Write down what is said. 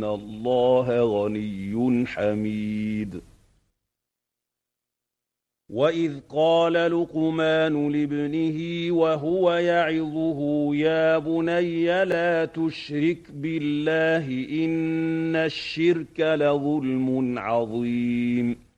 الله غني حميد. وإذ قال لقمان لابنه وهو يعظه يا بني لا تشرك بالله إن الشرك لظلم عظيم.